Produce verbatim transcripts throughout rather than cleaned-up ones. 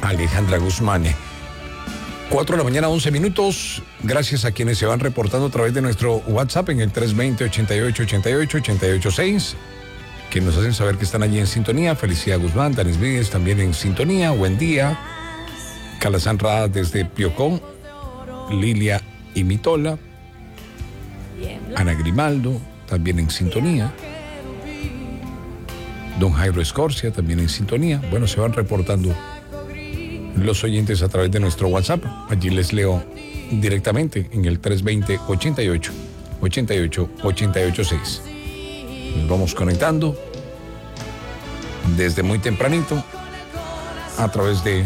Alejandra Guzmán. cuatro de la mañana, once minutos. Gracias a quienes se van reportando a través de nuestro WhatsApp en el tres veinte, ochenta y ocho, ochenta y ocho, ochenta y ocho seis, que nos hacen saber que están allí en sintonía. Felicidad Guzmán, Danis Vides también en sintonía. Buen día. Calazán Rada desde Piocón. Lilia y Mitola. Ana Grimaldo también en sintonía. Don Jairo Escorcia también en sintonía. Bueno, se van reportando los oyentes a través de nuestro WhatsApp. Allí les leo directamente en el tres veinte, ochenta y ocho, ochenta y ocho, ochenta y ocho seis. Nos vamos conectando desde muy tempranito a través de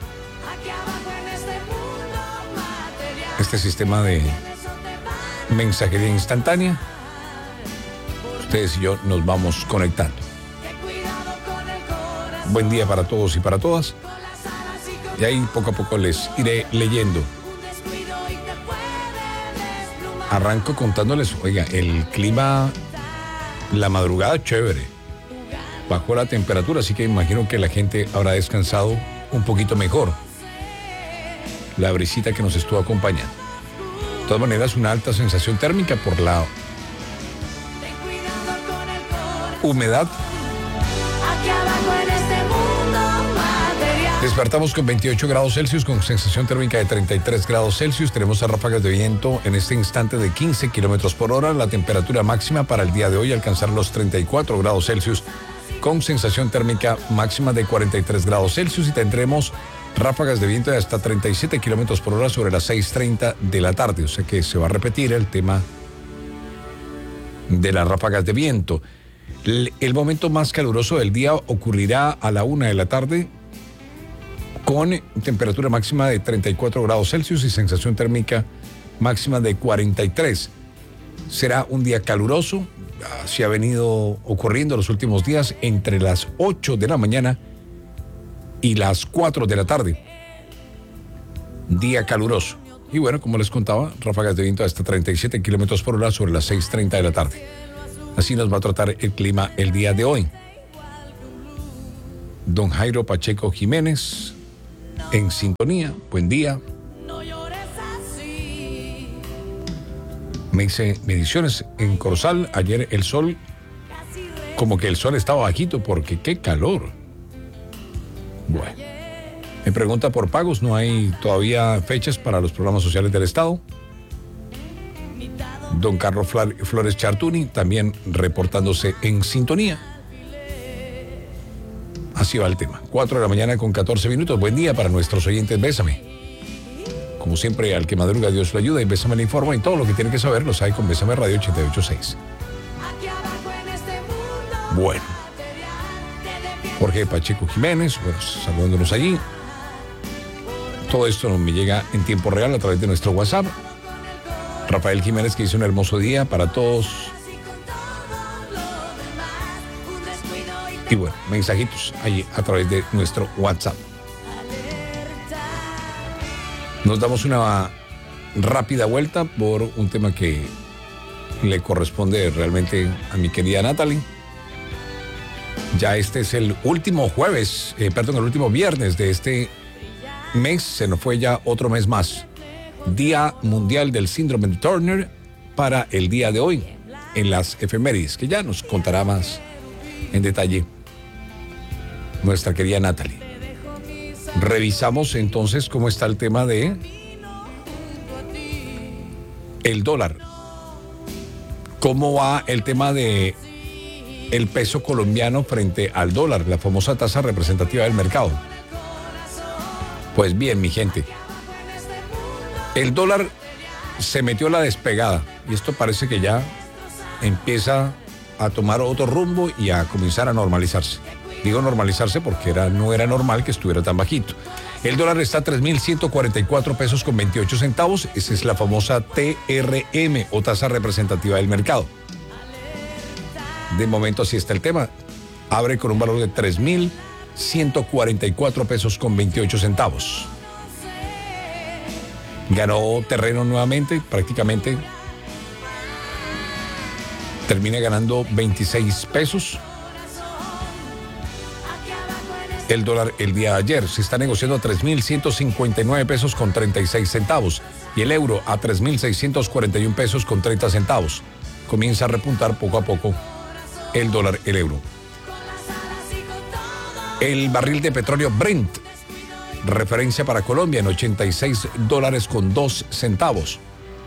este sistema de mensajería instantánea. Ustedes y yo nos vamos conectando. Buen día para todos y para todas. Y ahí poco a poco les iré leyendo. Arranco contándoles, oiga, el clima, la madrugada chévere. Bajó la temperatura, así que imagino que la gente habrá descansado un poquito mejor. La brisita que nos estuvo acompañando. De todas maneras, una alta sensación térmica por la humedad. Despertamos con veintiocho grados Celsius, con sensación térmica de treinta y tres grados Celsius. Tenemos a ráfagas de viento en este instante de quince kilómetros por hora. La temperatura máxima para el día de hoy alcanzar los treinta y cuatro grados Celsius, con sensación térmica máxima de cuarenta y tres grados Celsius. Y tendremos ráfagas de viento de hasta treinta y siete kilómetros por hora sobre las seis treinta de la tarde. O sea que se va a repetir el tema de las ráfagas de viento. El, el momento más caluroso del día ocurrirá a la una de la tarde, con temperatura máxima de treinta y cuatro grados Celsius y sensación térmica máxima de cuarenta y tres. Será un día caluroso, así ha venido ocurriendo los últimos días, entre las ocho de la mañana y las cuatro de la tarde. Día caluroso. Y bueno, como les contaba, ráfagas de viento hasta treinta y siete kilómetros por hora sobre las seis treinta de la tarde. Así nos va a tratar el clima el día de hoy. Don Jairo Pacheco Jiménez en sintonía. Buen día. Me hice mediciones en Corozal. Ayer el sol, como que el sol estaba bajito porque qué calor. Bueno, me pregunta por pagos. No hay todavía fechas para los programas sociales del Estado. Don Carlos Flores Chartuni también reportándose en sintonía. Así va el tema. cuatro de la mañana con catorce minutos. Buen día para nuestros oyentes. Bésame. Como siempre, al que madruga Dios lo ayuda, y Bésame le informa, y todo lo que tiene que saber lo sabe con Bésame Radio ochenta y ocho seis. Bueno. Jorge Pacheco Jiménez, bueno, saludándonos allí. Todo esto me llega en tiempo real a través de nuestro WhatsApp. Rafael Jiménez, que hizo un hermoso día para todos. Y bueno, mensajitos allí a través de nuestro WhatsApp. Nos damos una rápida vuelta por un tema que le corresponde realmente a mi querida Natalie. Ya este es el último jueves, eh, perdón, el último viernes de este mes. Se nos fue ya otro mes más. Día Mundial del Síndrome de Turner para el día de hoy en las efemérides, que ya nos contará más en detalle nuestra querida Natalie. Revisamos entonces cómo está el tema de el dólar. ¿Cómo va el tema de el peso colombiano frente al dólar, la famosa tasa representativa del mercado? Pues bien, mi gente, el dólar se metió la despegada y esto parece que ya empieza a tomar otro rumbo y a comenzar a normalizarse. Digo normalizarse porque era, no era normal que estuviera tan bajito. El dólar está a tres mil ciento cuarenta y cuatro pesos con veintiocho centavos. Esa es la famosa T R M o tasa representativa del mercado. De momento así está el tema. Abre con un valor de tres mil ciento cuarenta y cuatro pesos con veintiocho centavos. Ganó terreno nuevamente, prácticamente termina ganando veintiséis pesos. El dólar el día de ayer se está negociando a tres mil ciento cincuenta y nueve pesos con treinta y seis centavos y el euro a tres mil seiscientos cuarenta y un pesos con treinta centavos. Comienza a repuntar poco a poco el dólar, el euro. El barril de petróleo Brent, referencia para Colombia, en ochenta y seis dólares con dos centavos.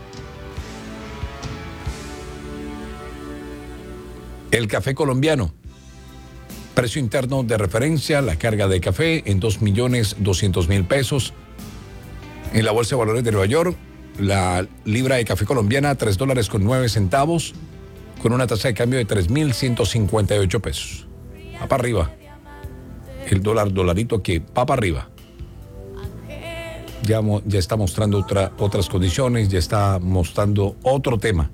El café colombiano, precio interno de referencia, la carga de café en dos millones doscientos mil pesos. En la Bolsa de Valores de Nueva York, la libra de café colombiana, tres dólares con nueve centavos, con una tasa de cambio de tres mil ciento cincuenta y ocho pesos. Va para arriba. El dólar, dolarito que va para arriba. Ya, ya está mostrando otra, otras condiciones, ya está mostrando otro tema.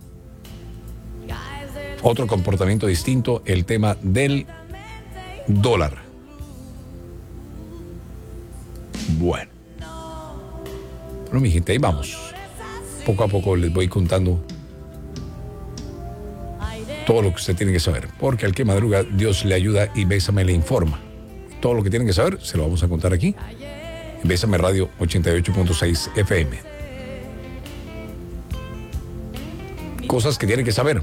Otro comportamiento distinto, el tema del dólar. Bueno. Bueno, mi gente, ahí vamos. Poco a poco les voy contando todo lo que usted tiene que saber. Porque al que madruga, Dios le ayuda y Bésame le informa. Todo lo que tienen que saber, se lo vamos a contar aquí. En Bésame Radio ochenta y ocho punto seis F M. Cosas que tienen que saber.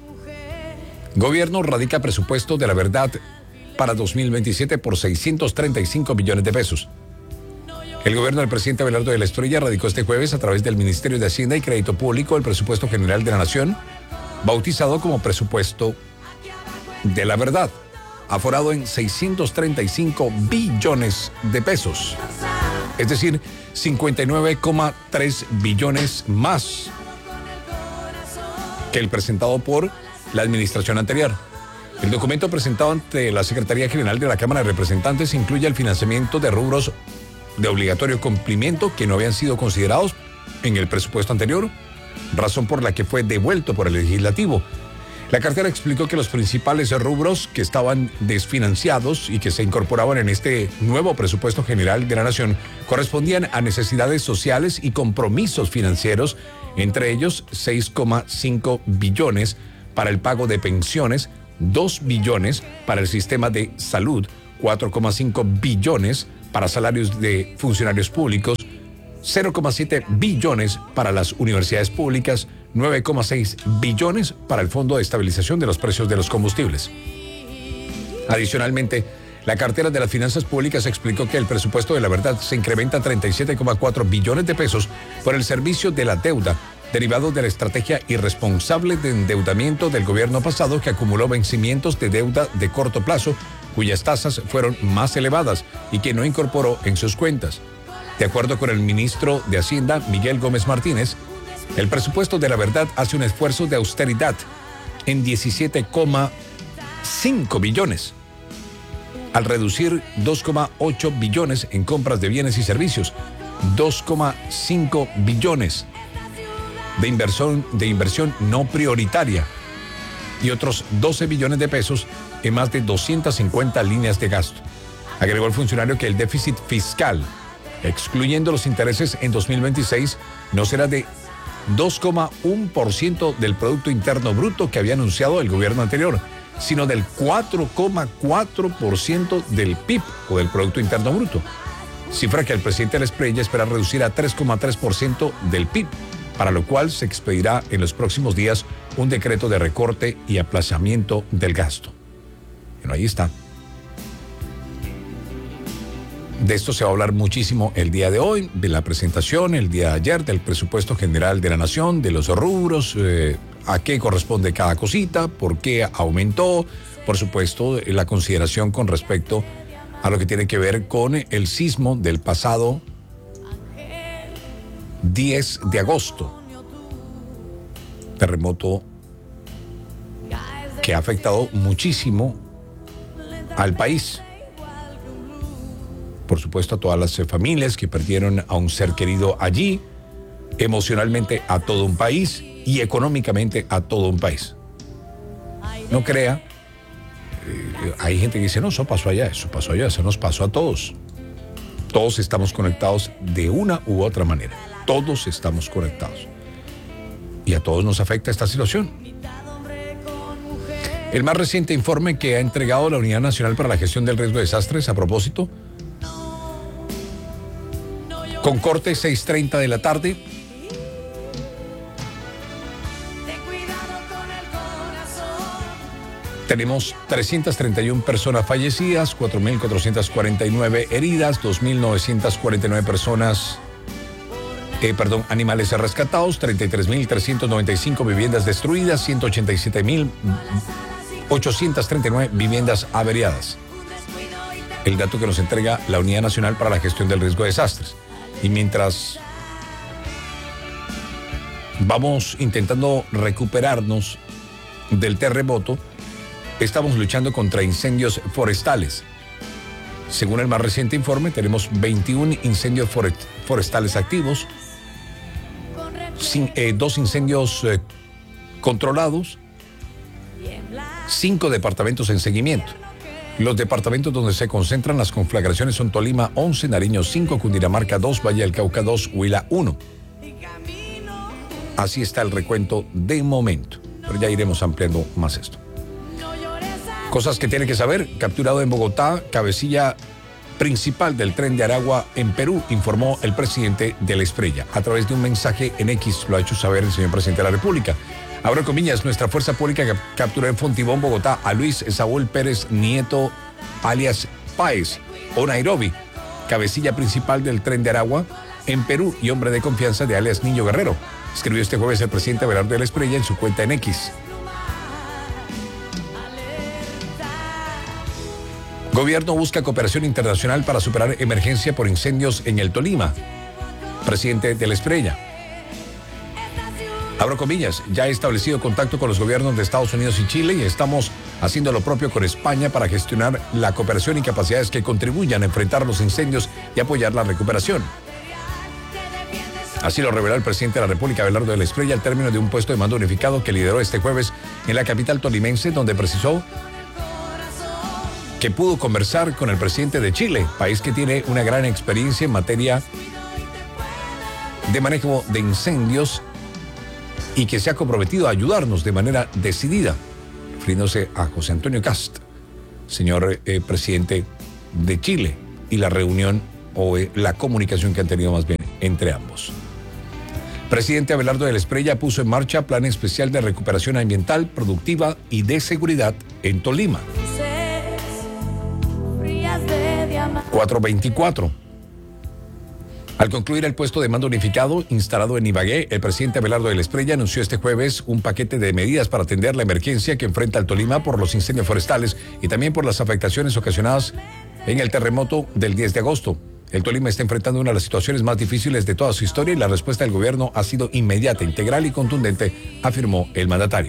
Gobierno radica presupuesto de la verdad para dos mil veintisiete por seiscientos treinta y cinco millones de pesos. El gobierno del presidente Abelardo de la Espriella radicó este jueves a través del Ministerio de Hacienda y Crédito Público el presupuesto general de la Nación, bautizado como presupuesto de la verdad, aforado en seiscientos treinta y cinco billones de pesos, es decir, cincuenta y nueve coma tres billones más que el presentado por la administración anterior. El documento presentado ante la Secretaría General de la Cámara de Representantes incluye el financiamiento de rubros de obligatorio cumplimiento que no habían sido considerados en el presupuesto anterior, razón por la que fue devuelto por el legislativo. La cartera explicó que los principales rubros que estaban desfinanciados y que se incorporaban en este nuevo presupuesto general de la Nación correspondían a necesidades sociales y compromisos financieros, entre ellos seis coma cinco billones para el pago de pensiones, dos billones para el sistema de salud, cuatro coma cinco billones para salarios de funcionarios públicos, cero coma siete billones para las universidades públicas, nueve coma seis billones para el Fondo de Estabilización de los Precios de los Combustibles. Adicionalmente, la cartera de las Finanzas Públicas explicó que el presupuesto de la verdad se incrementa a treinta y siete coma cuatro billones de pesos por el servicio de la deuda, derivado de la estrategia irresponsable de endeudamiento del gobierno pasado que acumuló vencimientos de deuda de corto plazo, cuyas tasas fueron más elevadas y que no incorporó en sus cuentas. De acuerdo con el ministro de Hacienda, Miguel Gómez Martínez, el presupuesto de la verdad hace un esfuerzo de austeridad en diecisiete coma cinco billones, al reducir dos coma ocho billones en compras de bienes y servicios, dos coma cinco billones de inversión, de inversión no prioritaria y otros doce billones de pesos en más de doscientas cincuenta líneas de gasto. Agregó el funcionario que el déficit fiscal, excluyendo los intereses en dos mil veintiséis, no será de dos coma uno por ciento del Producto Interno Bruto que había anunciado el gobierno anterior, sino del cuatro coma cuatro por ciento del P I B o del Producto Interno Bruto, cifra que el presidente de la Espriella espera reducir a tres coma tres por ciento del P I B, para lo cual se expedirá en los próximos días un decreto de recorte y aplazamiento del gasto. Bueno, ahí está. De esto se va a hablar muchísimo el día de hoy, de la presentación el día de ayer del presupuesto general de la Nación, de los rubros, eh, a qué corresponde cada cosita, por qué aumentó, por supuesto, la consideración con respecto a lo que tiene que ver con el sismo del pasado diez de agosto. Terremoto que ha afectado muchísimo al país. Por supuesto, a todas las familias que perdieron a un ser querido allí, emocionalmente a todo un país y económicamente a todo un país. No crea, eh, hay gente que dice, no, eso pasó allá, eso pasó allá, eso nos pasó a todos. Todos estamos conectados de una u otra manera. Todos estamos conectados. Y a todos nos afecta esta situación. El más reciente informe que ha entregado la Unidad Nacional para la Gestión del Riesgo de Desastres, a propósito, con corte seis treinta de la tarde. Tenemos trescientas treinta y una personas fallecidas, cuatro mil cuatrocientas cuarenta y nueve heridas, dos mil novecientas cuarenta y nueve personas, eh, perdón, animales rescatados, treinta y tres mil trescientas noventa y cinco viviendas destruidas, ciento ochenta y siete mil ochocientas treinta y nueve viviendas averiadas. El dato que nos entrega la Unidad Nacional para la Gestión del Riesgo de Desastres. Y mientras vamos intentando recuperarnos del terremoto, estamos luchando contra incendios forestales. Según el más reciente informe, tenemos veintiún incendios forestales activos, sin, eh, dos incendios eh, controlados, cinco departamentos en seguimiento. Los departamentos donde se concentran las conflagraciones son Tolima once, Nariño cinco, Cundinamarca dos, Valle del Cauca dos, Huila uno. Así está el recuento de momento, pero ya iremos ampliando más esto. Cosas que tiene que saber. Capturado en Bogotá, cabecilla principal del tren de Aragua en Perú, informó el presidente de la Espriella. A través de un mensaje en X lo ha hecho saber el señor presidente de la República. Abro comillas, nuestra fuerza pública capturó en Fontibón, Bogotá, a Luis Saúl Pérez Nieto, alias Páez, o Nairobi, cabecilla principal del tren de Aragua en Perú y hombre de confianza de alias Niño Guerrero. Escribió este jueves el presidente Abelardo de la Espriella en su cuenta en X. Gobierno busca cooperación internacional para superar emergencia por incendios en el Tolima. Presidente de la Espriella. Abro comillas, ya he establecido contacto con los gobiernos de Estados Unidos y Chile y estamos haciendo lo propio con España para gestionar la cooperación y capacidades que contribuyan a enfrentar los incendios y apoyar la recuperación. Así lo reveló el presidente de la República, Abelardo de la Espriella, al término de un puesto de mando unificado que lideró este jueves en la capital tolimense, donde precisó que pudo conversar con el presidente de Chile, país que tiene una gran experiencia en materia de manejo de incendios y que se ha comprometido a ayudarnos de manera decidida, refiriéndose a José Antonio Cast, señor eh, presidente de Chile, y la reunión o eh, la comunicación que han tenido más bien entre ambos. Presidente Abelardo de la Espriella puso en marcha plan especial de recuperación ambiental, productiva y de seguridad en Tolima. cuatro veinticuatro. Al concluir el puesto de mando unificado instalado en Ibagué, el presidente Abelardo de la Espriella anunció este jueves un paquete de medidas para atender la emergencia que enfrenta el Tolima por los incendios forestales y también por las afectaciones ocasionadas en el terremoto del diez de agosto. El Tolima está enfrentando una de las situaciones más difíciles de toda su historia y la respuesta del gobierno ha sido inmediata, integral y contundente, afirmó el mandatario.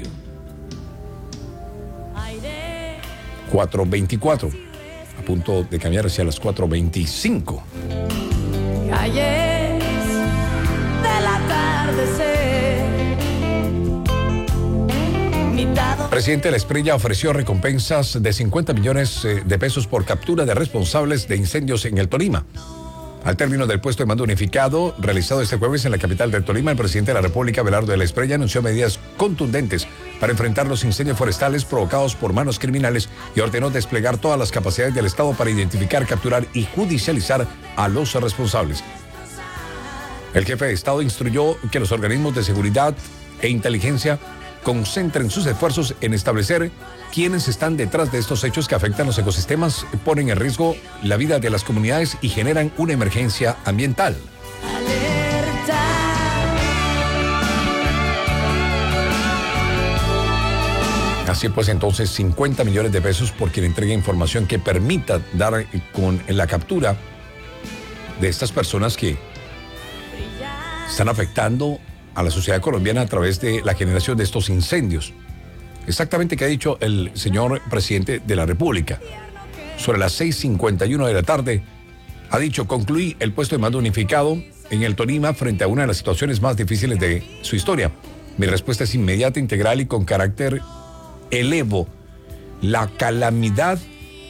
cuatro veinticuatro. A punto de cambiar hacia las cuatro veinticinco. Calles del atardecer. Presidente de la Espriella ofreció recompensas de cincuenta millones de pesos por captura de responsables de incendios en el Tolima. Al término del puesto de mando unificado realizado este jueves en la capital del Tolima, el presidente de la República, Abelardo de la Espriella, anunció medidas contundentes para enfrentar los incendios forestales provocados por manos criminales y ordenó desplegar todas las capacidades del Estado para identificar, capturar y judicializar a los responsables. El jefe de Estado instruyó que los organismos de seguridad e inteligencia concentren sus esfuerzos en establecer quiénes están detrás de estos hechos que afectan los ecosistemas, ponen en riesgo la vida de las comunidades y generan una emergencia ambiental. Alerta. Así pues, entonces, cincuenta millones de pesos por quien entregue información que permita dar con la captura de estas personas que están afectando a la sociedad colombiana a través de la generación de estos incendios. Exactamente qué ha dicho el señor presidente de la República. Sobre las seis cincuenta y uno de la tarde, ha dicho: concluí el puesto de mando unificado en el Tolima frente a una de las situaciones más difíciles de su historia. Mi respuesta es inmediata, integral y con carácter elevo la calamidad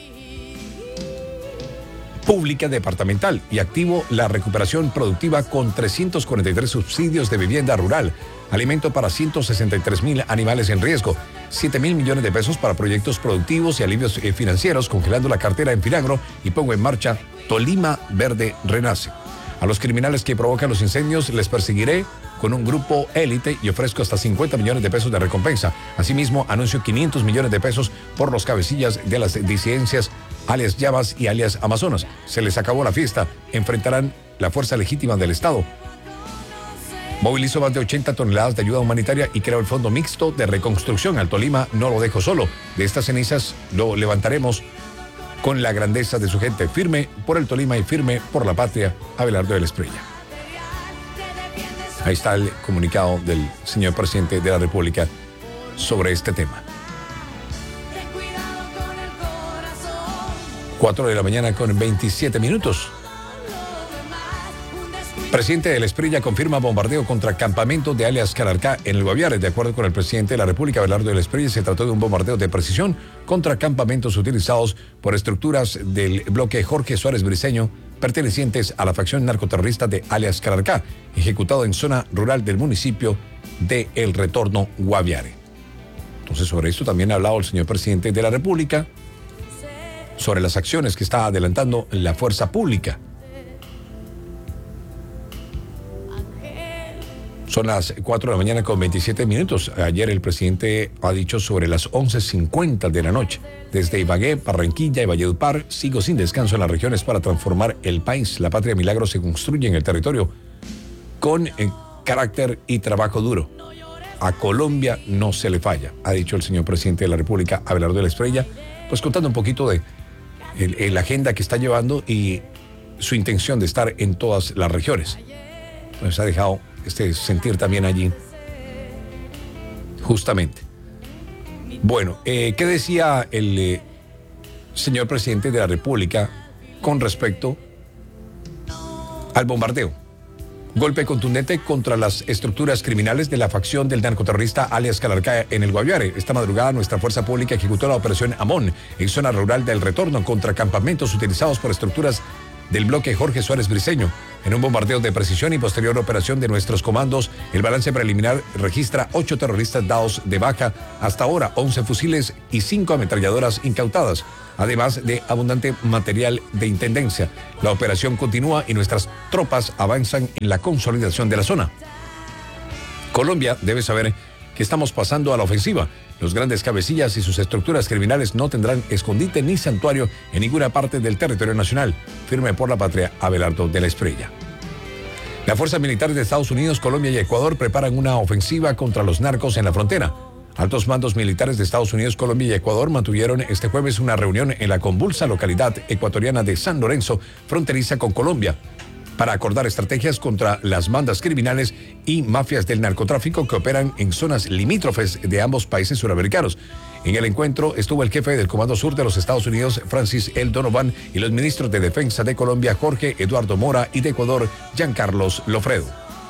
pública departamental y activo la recuperación productiva con trescientos cuarenta y tres subsidios de vivienda rural, alimento para ciento sesenta y tres mil animales en riesgo, siete mil millones de pesos para proyectos productivos y alivios eh, financieros, congelando la cartera en Finagro y pongo en marcha Tolima Verde Renace. A los criminales que provocan los incendios les perseguiré con un grupo élite y ofrezco hasta cincuenta millones de pesos de recompensa. Asimismo, anuncio quinientos millones de pesos por los cabecillas de las disidencias, alias Llamas y alias Amazonas. Se les acabó la fiesta. Enfrentarán la fuerza legítima del Estado. Movilizó más de ochenta toneladas de ayuda humanitaria y creó el Fondo Mixto de Reconstrucción. Al Tolima no lo dejo solo. De estas cenizas lo levantaremos con la grandeza de su gente. Firme por el Tolima y firme por la patria. Abelardo de la Espriella. Ahí está el comunicado del señor presidente de la República sobre este tema. Cuatro de la mañana con veintisiete minutos. Presidente de la Espriella confirma bombardeo contra campamento de alias Calarcá en el Guaviare. De acuerdo con el presidente de la República, Abelardo de la Espriella, se trató de un bombardeo de precisión contra campamentos utilizados por estructuras del bloque Jorge Suárez Briceño, pertenecientes a la facción narcoterrorista de alias Calarcá, ejecutado en zona rural del municipio de El Retorno, Guaviare. Entonces, sobre esto también ha hablado el señor presidente de la República, sobre las acciones que está adelantando la fuerza pública. Son las cuatro de la mañana con veintisiete minutos. Ayer el presidente ha dicho sobre las once cincuenta de la noche. Desde Ibagué, Barranquilla y Valledupar, sigo sin descanso en las regiones para transformar el país. La patria de milagros se construye en el territorio con eh, carácter y trabajo duro. A Colombia no se le falla, ha dicho el señor presidente de la República, Abelardo de la Espriella, pues contando un poquito de el, el la agenda que está llevando y su intención de estar en todas las regiones. Pues ha dejado este sentir también allí, justamente. Bueno, eh, ¿qué decía el eh, señor presidente de la República con respecto al bombardeo? Golpe contundente contra las estructuras criminales de la facción del narcoterrorista alias Calarcá en el Guaviare. Esta madrugada nuestra fuerza pública ejecutó la operación Amón en zona rural del Retorno contra campamentos utilizados por estructuras del bloque Jorge Suárez Briceño. En un bombardeo de precisión y posterior operación de nuestros comandos, el balance preliminar registra ocho terroristas dados de baja, hasta ahora once fusiles y cinco ametralladoras incautadas, además de abundante material de intendencia. La operación continúa y nuestras tropas avanzan en la consolidación de la zona. Colombia debe saber que estamos pasando a la ofensiva. Los grandes cabecillas y sus estructuras criminales no tendrán escondite ni santuario en ninguna parte del territorio nacional. Firme por la patria, Abelardo de la Espriella. Las fuerzas militares de Estados Unidos, Colombia y Ecuador preparan una ofensiva contra los narcos en la frontera. Altos mandos militares de Estados Unidos, Colombia y Ecuador mantuvieron este jueves una reunión en la convulsa localidad ecuatoriana de San Lorenzo, fronteriza con Colombia, para acordar estrategias contra las bandas criminales y mafias del narcotráfico que operan en zonas limítrofes de ambos países suramericanos. En el encuentro estuvo el jefe del Comando Sur de los Estados Unidos, Francis L. Donovan, y los ministros de Defensa de Colombia, Jorge Eduardo Mora, y de Ecuador, Giancarlos Lofredo.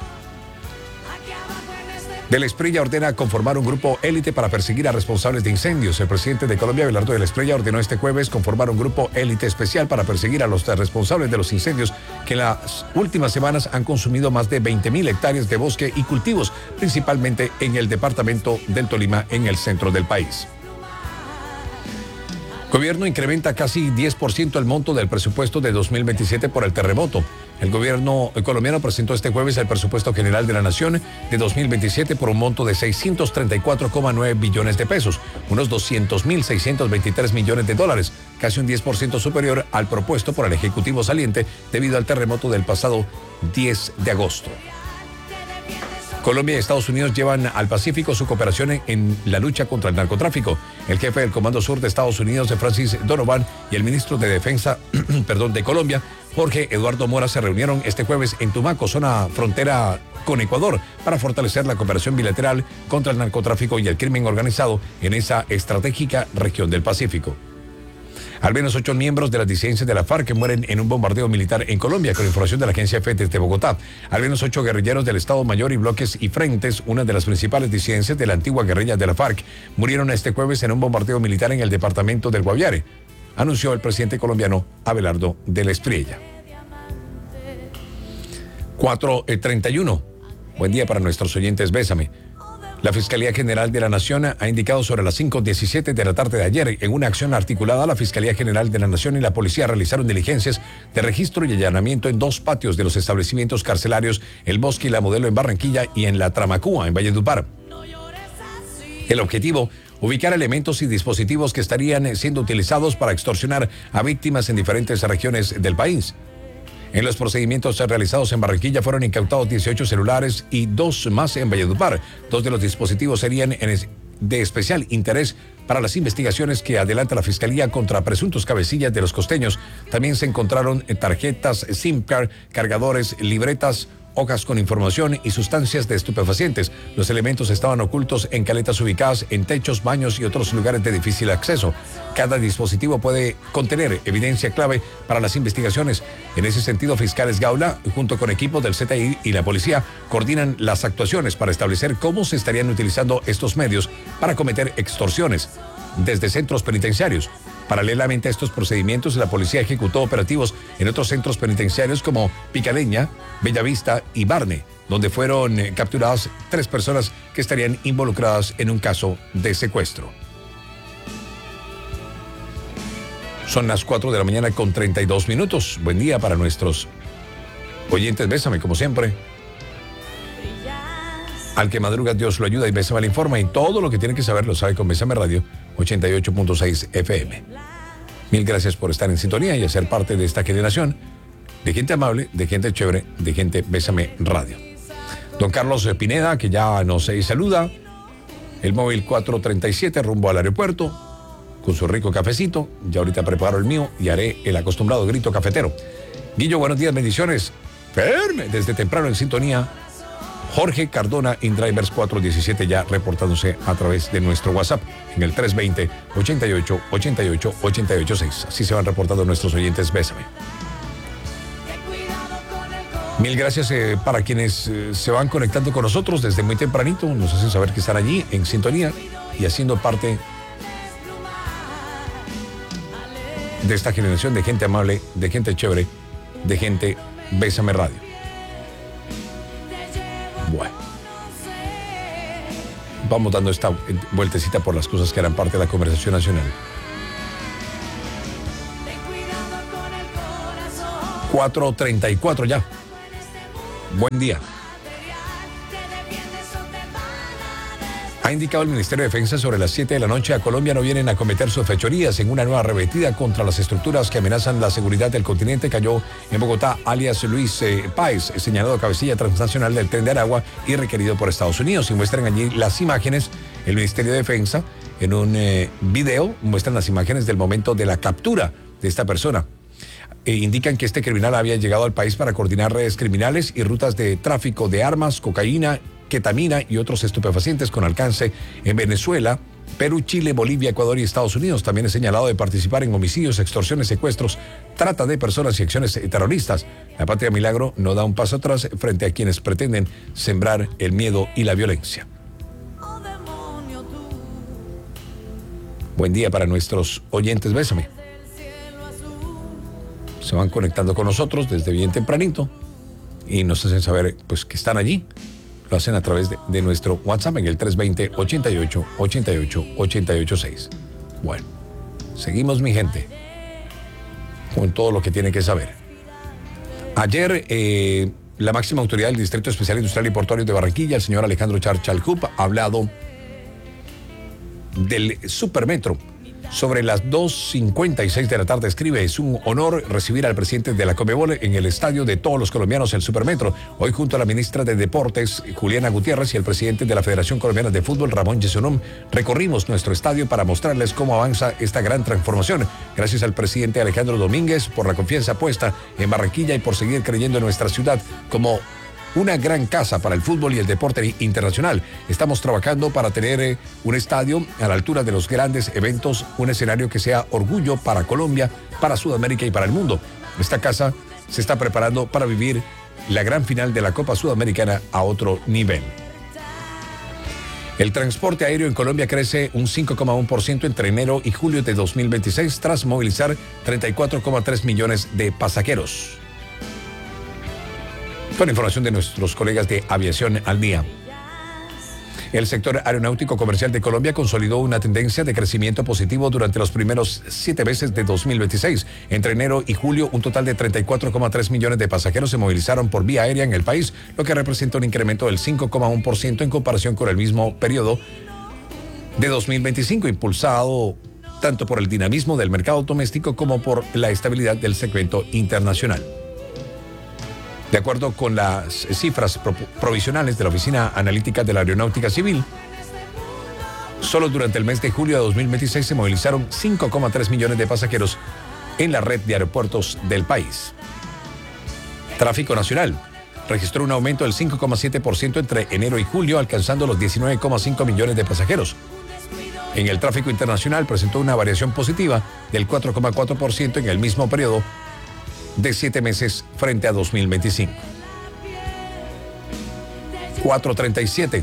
De la Espriella ordena conformar un grupo élite para perseguir a responsables de incendios. El presidente de Colombia, Abelardo de la Espriella, ordenó este jueves conformar un grupo élite especial para perseguir a los responsables de los incendios que en las últimas semanas han consumido más de veinte mil hectáreas de bosque y cultivos, principalmente en el departamento del Tolima, en el centro del país. Gobierno incrementa casi diez por ciento el monto del presupuesto de dos mil veintisiete por el terremoto. El gobierno colombiano presentó este jueves el presupuesto general de la nación de dos mil veintisiete por un monto de seiscientos treinta y cuatro coma nueve billones de pesos, unos doscientos mil seiscientos veintitrés millones de dólares, casi un diez por ciento superior al propuesto por el Ejecutivo saliente debido al terremoto del pasado diez de agosto. Colombia y Estados Unidos llevan al Pacífico su cooperación en, en la lucha contra el narcotráfico. El jefe del Comando Sur de Estados Unidos, Francis Donovan, y el ministro de Defensa perdón, de Colombia, Jorge Eduardo Mora, se reunieron este jueves en Tumaco, zona frontera con Ecuador, para fortalecer la cooperación bilateral contra el narcotráfico y el crimen organizado en esa estratégica región del Pacífico. Al menos ocho miembros de las disidencias de la FARC mueren en un bombardeo militar en Colombia, con información de la agencia F desde Bogotá. Al menos ocho guerrilleros del Estado Mayor y bloques y frentes, una de las principales disidencias de la antigua guerrilla de la FARC, murieron este jueves en un bombardeo militar en el departamento del Guaviare, anunció el presidente colombiano Abelardo de la Espriella. cuatro treinta y uno. Buen día para nuestros oyentes, bésame. La Fiscalía General de la Nación ha indicado sobre las cinco diecisiete de la tarde de ayer, en una acción articulada, la Fiscalía General de la Nación y la policía realizaron diligencias de registro y allanamiento en dos patios de los establecimientos carcelarios El Bosque y La Modelo en Barranquilla y en La Tramacúa en Valledupar. El objetivo, ubicar elementos y dispositivos que estarían siendo utilizados para extorsionar a víctimas en diferentes regiones del país. En los procedimientos realizados en Barranquilla fueron incautados dieciocho celulares y dos más en Valledupar. Dos de los dispositivos serían de especial interés para las investigaciones que adelanta la Fiscalía contra presuntos cabecillas de los costeños. También se encontraron tarjetas SIM card, cargadores, libretas, hojas con información y sustancias de estupefacientes. Los elementos estaban ocultos en caletas ubicadas en techos, baños y otros lugares de difícil acceso. Cada dispositivo puede contener evidencia clave para las investigaciones. En ese sentido, fiscales Gaula, junto con equipos del C T I y la policía, coordinan las actuaciones para establecer cómo se estarían utilizando estos medios para cometer extorsiones desde centros penitenciarios. Paralelamente a estos procedimientos, la policía ejecutó operativos en otros centros penitenciarios como Picaleña, Bellavista y Barne, donde fueron eh, capturadas tres personas que estarían involucradas en un caso de secuestro. Son las cuatro de la mañana con treinta y dos minutos. Buen día para nuestros oyentes. Bésame, como siempre. Al que madruga, Dios lo ayuda, y Bésame le informa, y todo lo que tiene que saber lo sabe con Bésame Radio ochenta y ocho punto seis F M. Mil gracias por estar en sintonía y ser parte de esta generación de gente amable, de gente chévere, de gente Bésame Radio. Don Carlos Pineda, que ya nos eh, saluda, el móvil cuatro treinta y siete rumbo al aeropuerto, con su rico cafecito. Ya ahorita preparo el mío y haré el acostumbrado grito cafetero. Guillo, buenos días, bendiciones. Firme, desde temprano en sintonía. Jorge Cardona, InDrivers cuatro diecisiete, ya reportándose a través de nuestro WhatsApp en el tres veinte, ochenta y ocho, ochenta y ocho, ochenta y ocho seis. Así se van reportando nuestros oyentes. Bésame. Mil gracias eh, para quienes eh, se van conectando con nosotros desde muy tempranito. Nos hacen saber que están allí en sintonía y haciendo parte de esta generación de gente amable, de gente chévere, de gente Bésame Radio. Bueno, vamos dando esta vueltecita por las cosas que eran parte de la conversación nacional. cuatro treinta y cuatro ya. Buen día. Ha indicado el Ministerio de Defensa sobre las siete de la noche a Colombia no vienen a cometer sus fechorías en una nueva arremetida contra las estructuras que amenazan la seguridad del continente. Cayó en Bogotá alias Luis eh, Páez, señalado cabecilla transnacional del Tren de Aragua y requerido por Estados Unidos. Y muestran allí las imágenes, el Ministerio de Defensa, en un eh, video, muestran las imágenes del momento de la captura de esta persona. E indican que este criminal había llegado al país para coordinar redes criminales y rutas de tráfico de armas, cocaína, ketamina y otros estupefacientes con alcance en Venezuela, Perú, Chile, Bolivia, Ecuador y Estados Unidos. También es señalado de participar en homicidios, extorsiones, secuestros, trata de personas y acciones terroristas. La Patria Milagro no da un paso atrás frente a quienes pretenden sembrar el miedo y la violencia. Buen día para nuestros oyentes. Bésame. Se van conectando con nosotros desde bien tempranito y nos hacen saber pues que están allí. Lo hacen a través de, de nuestro WhatsApp en el tres veinte, ochenta y ocho, ochenta y ocho, ochenta y ocho seis. Bueno, seguimos, mi gente, con todo lo que tienen que saber. Ayer, eh, la máxima autoridad del Distrito Especial Industrial y Portuario de Barranquilla, el señor Alejandro Charchalcup, ha hablado del Supermetro. Sobre las dos cincuenta y seis de la tarde escribe: es un honor recibir al presidente de la Conmebol en el estadio de todos los colombianos, el Supermetro. Hoy junto a la ministra de Deportes, Juliana Gutiérrez, y el presidente de la Federación Colombiana de Fútbol, Ramón Yesurún, recorrimos nuestro estadio para mostrarles cómo avanza esta gran transformación. Gracias al presidente Alejandro Domínguez por la confianza puesta en Barranquilla y por seguir creyendo en nuestra ciudad como una gran casa para el fútbol y el deporte internacional. Estamos trabajando para tener eh, un estadio a la altura de los grandes eventos, un escenario que sea orgullo para Colombia, para Sudamérica y para el mundo. Esta casa se está preparando para vivir la gran final de la Copa Sudamericana a otro nivel. El transporte aéreo en Colombia crece un cinco coma uno por ciento entre enero y julio de dos mil veintiséis tras movilizar treinta y cuatro coma tres millones de pasajeros. Con información de nuestros colegas de Aviación al Día. El sector aeronáutico comercial de Colombia consolidó una tendencia de crecimiento positivo durante los primeros siete meses de dos mil veintiséis. Entre enero y julio, un total de treinta y cuatro coma tres millones de pasajeros se movilizaron por vía aérea en el país, lo que representa un incremento del cinco coma uno por ciento en comparación con el mismo periodo de dos mil veinticinco, impulsado tanto por el dinamismo del mercado doméstico como por la estabilidad del segmento internacional. De acuerdo con las cifras pro- provisionales de la Oficina Analítica de la Aeronáutica Civil, solo durante el mes de julio de dos mil veintiséis se movilizaron cinco coma tres millones de pasajeros en la red de aeropuertos del país. Tráfico nacional registró un aumento del cinco coma siete por ciento entre enero y julio, alcanzando los diecinueve coma cinco millones de pasajeros. En el tráfico internacional presentó una variación positiva del cuatro coma cuatro por ciento en el mismo periodo de siete meses frente a dos mil veinticinco. cuatro treinta y siete.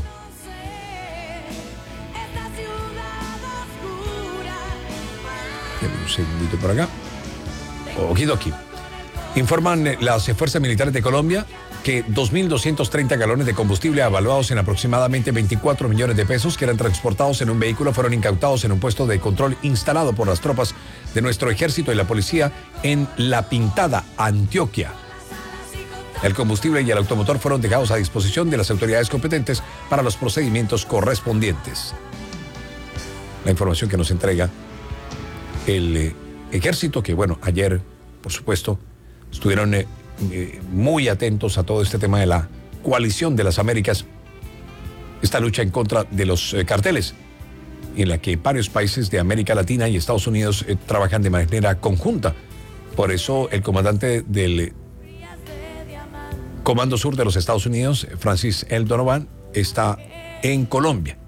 Un segundito por acá. Okidoki. Informan las fuerzas militares de Colombia que dos mil doscientos treinta galones de combustible avaluados en aproximadamente veinticuatro millones de pesos que eran transportados en un vehículo fueron incautados en un puesto de control instalado por las tropas de nuestro ejército y la policía en La Pintada, Antioquia. El combustible y el automotor fueron dejados a disposición de las autoridades competentes para los procedimientos correspondientes. La información que nos entrega el eh, ejército, que bueno, ayer, por supuesto, estuvieron eh, eh, muy atentos a todo este tema de la coalición de las Américas, esta lucha en contra de los eh, carteles, en la que varios países de América Latina y Estados Unidos eh, trabajan de manera conjunta. Por eso el comandante del eh, Comando Sur de los Estados Unidos, Francis L. Donovan, está en Colombia.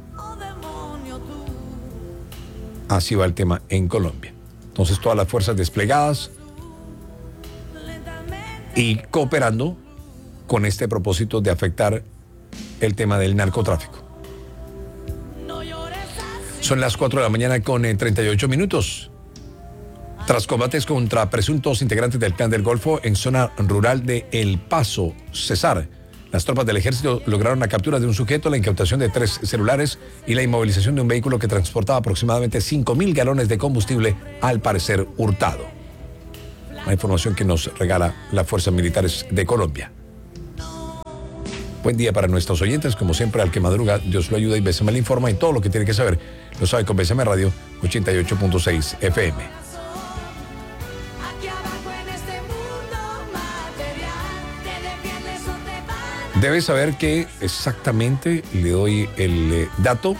Así va el tema en Colombia. Entonces todas las fuerzas desplegadas y cooperando con este propósito de afectar el tema del narcotráfico. Son las cuatro de la mañana con eh, treinta y ocho minutos. Tras combates contra presuntos integrantes del Clan del Golfo en zona rural de El Paso, Cesar, las tropas del ejército lograron la captura de un sujeto, la incautación de tres celulares y la inmovilización de un vehículo que transportaba aproximadamente cinco mil galones de combustible, al parecer hurtado. La información que nos regala las Fuerzas Militares de Colombia. Buen día para nuestros oyentes, como siempre, al que madruga, Dios lo ayuda y B C M le informa, y todo lo que tiene que saber lo sabe con B C M Radio ochenta y ocho punto seis F M. Debes saber que exactamente, le doy el eh, dato,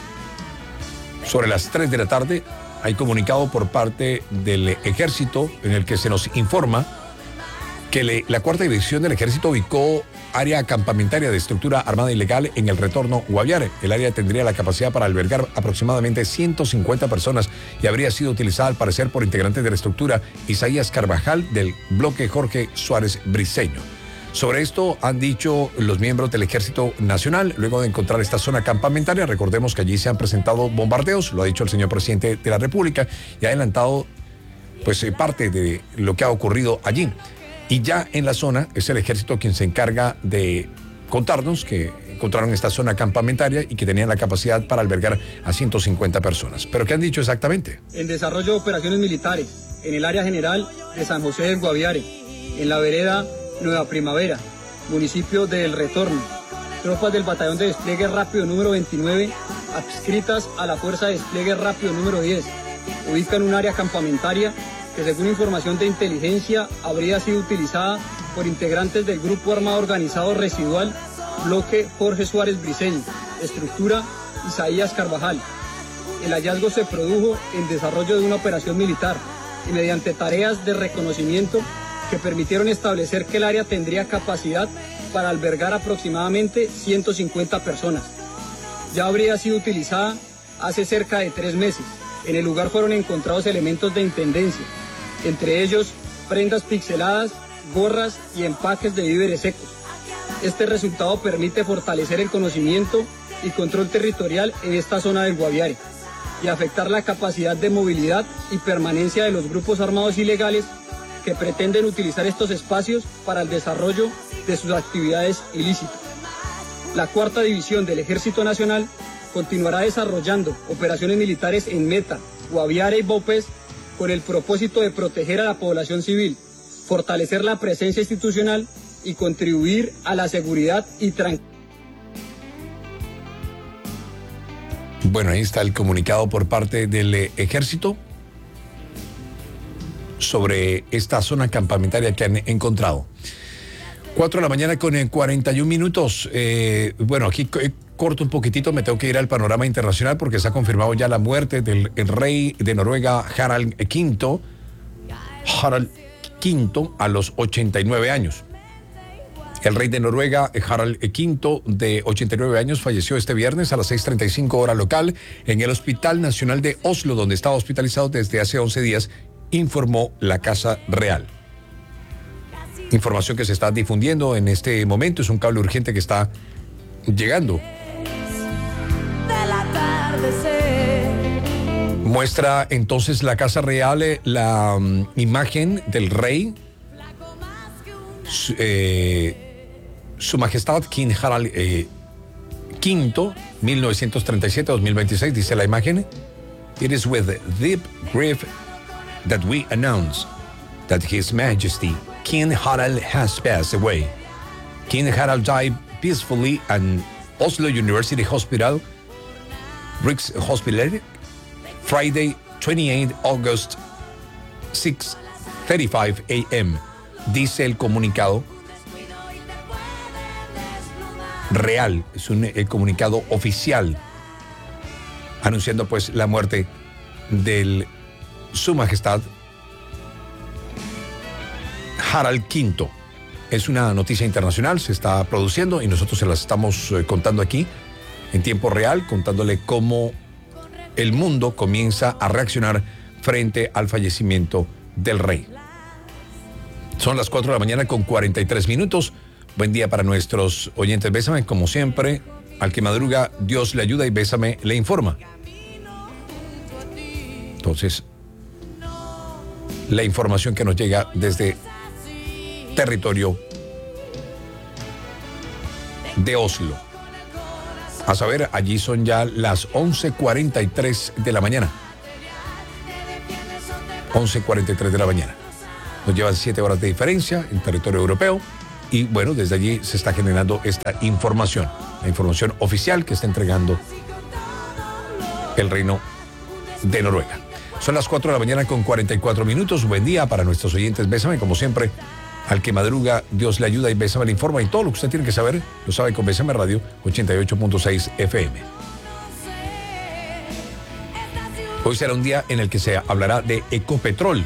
sobre las tres de la tarde hay comunicado por parte del ejército en el que se nos informa que le, la cuarta división del ejército ubicó área campamentaria de estructura armada ilegal en el retorno Guaviare. El área tendría la capacidad para albergar aproximadamente ciento cincuenta personas y habría sido utilizada al parecer por integrantes de la estructura Isaías Carvajal del bloque Jorge Suárez Briceño. Sobre esto han dicho los miembros del Ejército Nacional, luego de encontrar esta zona campamentaria. Recordemos que allí se han presentado bombardeos, lo ha dicho el señor presidente de la República, y ha adelantado pues eh, parte de lo que ha ocurrido allí. Y ya en la zona es el ejército quien se encarga de contarnos que encontraron esta zona campamentaria y que tenían la capacidad para albergar a ciento cincuenta personas. ¿Pero qué han dicho exactamente? En desarrollo de operaciones militares en el área general de San José del Guaviare, en la vereda Nueva Primavera, municipio de El Retorno, tropas del Batallón de Despliegue Rápido número veintinueve, adscritas a la Fuerza de Despliegue Rápido número diez, ubican un área campamentaria que, según información de inteligencia, habría sido utilizada por integrantes del Grupo Armado Organizado Residual, bloque Jorge Suárez Briceño, estructura Isaías Carvajal. El hallazgo se produjo en desarrollo de una operación militar y mediante tareas de reconocimiento que permitieron establecer que el área tendría capacidad para albergar aproximadamente ciento cincuenta personas. Ya habría sido utilizada hace cerca de tres meses. En el lugar fueron encontrados elementos de intendencia, entre ellos prendas pixeladas, gorras y empaques de víveres secos. Este resultado permite fortalecer el conocimiento y control territorial en esta zona del Guaviare y afectar la capacidad de movilidad y permanencia de los grupos armados ilegales que pretenden utilizar estos espacios para el desarrollo de sus actividades ilícitas. La cuarta división del Ejército Nacional continuará desarrollando operaciones militares en Meta, Guaviare y Bopes con el propósito de proteger a la población civil, fortalecer la presencia institucional y contribuir a la seguridad y tranquilidad. Bueno, ahí está el comunicado por parte del eh, Ejército sobre esta zona campamentaria que han encontrado. Cuatro de la mañana con eh, cuarenta y un minutos. Eh, bueno, aquí eh, corto un poquitito, me tengo que ir al panorama internacional porque se ha confirmado ya la muerte del el rey de Noruega, Harald quinto. Harald quinto a los ochenta y nueve años. El rey de Noruega, Harald quinto, de ochenta y nueve años, falleció este viernes a las seis treinta y cinco hora local en el Hospital Nacional de Oslo, donde estaba hospitalizado desde hace once días, informó la Casa Real. Información que se está difundiendo en este momento, es un cable urgente que está llegando. Muestra entonces la Casa Real eh, la um, imagen del rey, su, eh, su Majestad King Harald eh, quinto, mil novecientos treinta y siete a dos mil veintiséis, dice la imagen. It is with deep grief that we announce that His Majesty King Harald has passed away. King Harald died peacefully at Oslo University Hospital, Rikshospitalet, Friday, twenty-eighth August, six thirty-five a m Dice el comunicado real, es un el comunicado oficial anunciando pues la muerte del Su Majestad Harald quinto. Es una noticia internacional, se está produciendo y nosotros se las estamos eh, contando aquí en tiempo real, contándole cómo el mundo comienza a reaccionar frente al fallecimiento del rey. Son las cuatro de la mañana con cuarenta y tres minutos. Buen día para nuestros oyentes. Bésame, como siempre, al que madruga, Dios le ayuda y Bésame le informa. Entonces, la información que nos llega desde territorio de Oslo. A saber, allí son ya las once cuarenta y tres de la mañana. once cuarenta y tres de la mañana. Nos llevan siete horas de diferencia en territorio europeo y bueno, desde allí se está generando esta información, la información oficial que está entregando el Reino de Noruega. Son las cuatro de la mañana con cuarenta y cuatro minutos. Buen día para nuestros oyentes. Bésame, como siempre, al que madruga, Dios le ayuda y Bésame le informa. Y todo lo que usted tiene que saber, lo sabe con Bésame Radio ochenta y ocho punto seis F M. Hoy será un día en el que se hablará de Ecopetrol.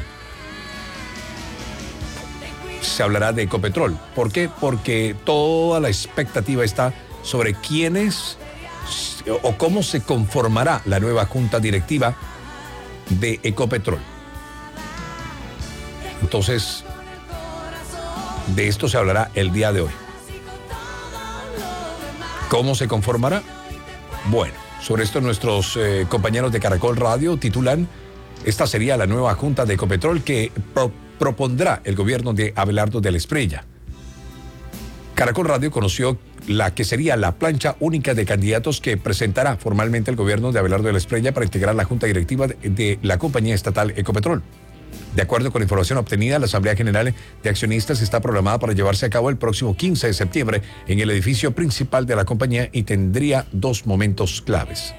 Se hablará de Ecopetrol. ¿Por qué? Porque toda la expectativa está sobre quiénes o cómo se conformará la nueva junta directiva de Ecopetrol. Entonces, de esto se hablará el día de hoy. ¿Cómo se conformará? Bueno, sobre esto nuestros eh, compañeros de Caracol Radio titulan: esta sería la nueva junta de Ecopetrol que pro propondrá el gobierno de Abelardo de la Espriella. Caracol Radio conoció la que sería la plancha única de candidatos que presentará formalmente el gobierno de Abelardo de la Espriella para integrar la junta directiva de, de la compañía estatal Ecopetrol. De acuerdo con la información obtenida, la Asamblea General de Accionistas está programada para llevarse a cabo el próximo quince de septiembre en el edificio principal de la compañía y tendría dos momentos claves.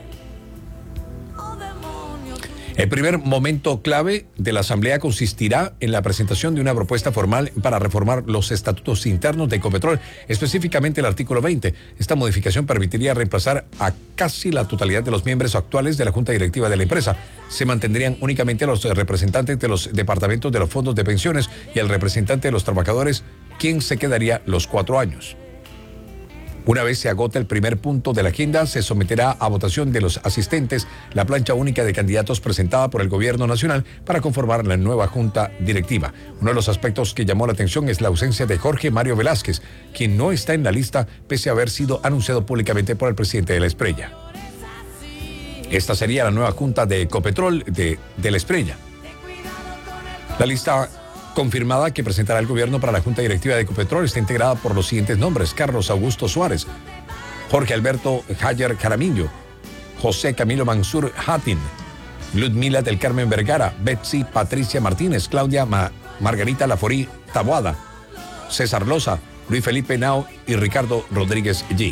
El primer momento clave de la Asamblea consistirá en la presentación de una propuesta formal para reformar los estatutos internos de Ecopetrol, específicamente el artículo veinte. Esta modificación permitiría reemplazar a casi la totalidad de los miembros actuales de la Junta Directiva de la empresa. Se mantendrían únicamente los representantes de los departamentos de los fondos de pensiones y el representante de los trabajadores, quien se quedaría los cuatro años. Una vez se agota el primer punto de la agenda, se someterá a votación de los asistentes la plancha única de candidatos presentada por el Gobierno Nacional para conformar la nueva Junta Directiva. Uno de los aspectos que llamó la atención es la ausencia de Jorge Mario Velázquez, quien no está en la lista pese a haber sido anunciado públicamente por el presidente de la Espriella. Esta sería la nueva Junta de Ecopetrol de, de la Espriella. La lista confirmada que presentará el gobierno para la Junta Directiva de Ecopetrol está integrada por los siguientes nombres: Carlos Augusto Suárez, Jorge Alberto Hayer Jaramillo, José Camilo Mansur Hatin, Ludmila del Carmen Vergara, Betsy Patricia Martínez, Claudia Ma- Margarita Laforí Taboada, César Loza, Luis Felipe Nao y Ricardo Rodríguez G.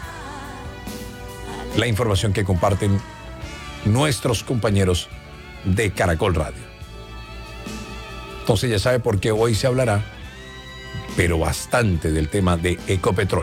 La información que comparten nuestros compañeros de Caracol Radio. Entonces ya sabe por qué hoy se hablará, pero bastante, del tema de Ecopetrol.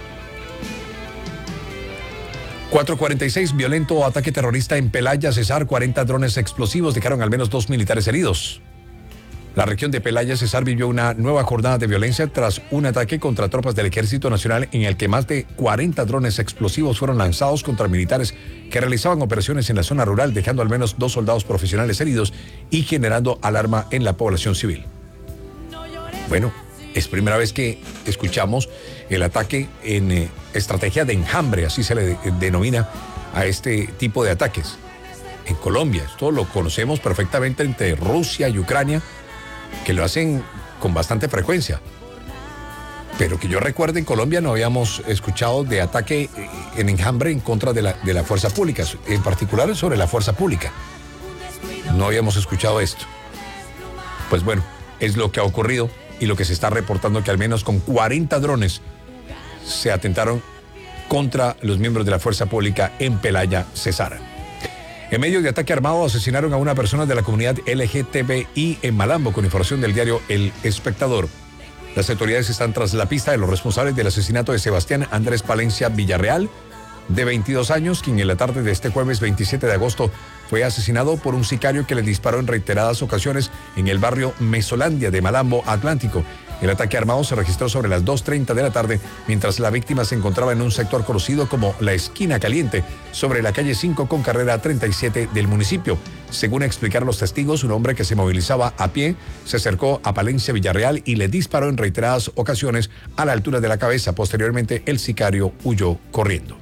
cuatro cuarenta y seis, violento ataque terrorista en Pelaya, Cesar. cuarenta drones explosivos dejaron al menos dos militares heridos. La región de Pelaya, Cesar, vivió una nueva jornada de violencia tras un ataque contra tropas del Ejército Nacional en el que más de cuarenta drones explosivos fueron lanzados contra militares que realizaban operaciones en la zona rural, dejando al menos dos soldados profesionales heridos y generando alarma en la población civil. Bueno, es primera vez que escuchamos el ataque en eh, estrategia de enjambre, así se le de, denomina a este tipo de ataques. En Colombia, esto lo conocemos perfectamente entre Rusia y Ucrania, que lo hacen con bastante frecuencia. Pero que yo recuerde, en Colombia no habíamos escuchado de ataque eh, en enjambre en contra de la, de la fuerza pública, en particular sobre la fuerza pública. No habíamos escuchado esto. Pues bueno, es lo que ha ocurrido y lo que se está reportando, que al menos con cuarenta drones se atentaron contra los miembros de la fuerza pública en Pelaya, Cesar. En medio de ataque armado asesinaron a una persona de la comunidad L G T B I en Malambo, con información del diario El Espectador. Las autoridades están tras la pista de los responsables del asesinato de Sebastián Andrés Palencia Villarreal, de veintidós años, quien en la tarde de este jueves veintisiete de agosto fue asesinado por un sicario que le disparó en reiteradas ocasiones en el barrio Mesolandia de Malambo, Atlántico. El ataque armado se registró sobre las dos treinta de la tarde, mientras la víctima se encontraba en un sector conocido como La Esquina Caliente, sobre la calle cinco con carrera treinta y siete del municipio. Según explicaron los testigos, un hombre que se movilizaba a pie se acercó a Palencia Villarreal y le disparó en reiteradas ocasiones a la altura de la cabeza. Posteriormente, el sicario huyó corriendo.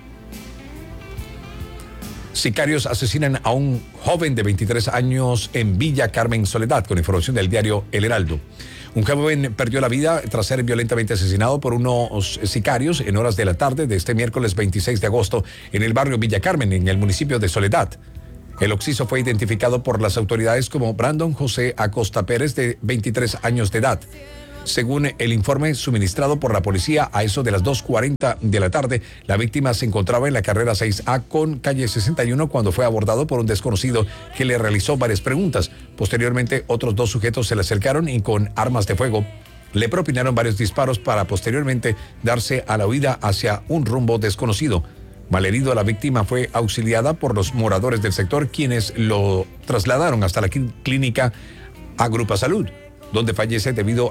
Sicarios asesinan a un joven de veintitrés años en Villa Carmen Soledad, con información del diario El Heraldo. Un joven perdió la vida tras ser violentamente asesinado por unos sicarios en horas de la tarde de este miércoles veintiséis de agosto en el barrio Villa Carmen, en el municipio de Soledad. El occiso fue identificado por las autoridades como Brandon José Acosta Pérez, de veintitrés años de edad. Según el informe suministrado por la policía, a eso de las dos cuarenta de la tarde, la víctima se encontraba en la carrera seis A con calle sesenta y uno cuando fue abordado por un desconocido que le realizó varias preguntas. Posteriormente, otros dos sujetos se le acercaron y con armas de fuego le propinaron varios disparos para posteriormente darse a la huida hacia un rumbo desconocido. Malherido, la víctima fue auxiliada por los moradores del sector, quienes lo trasladaron hasta la clínica Agrupa Salud, donde fallece debido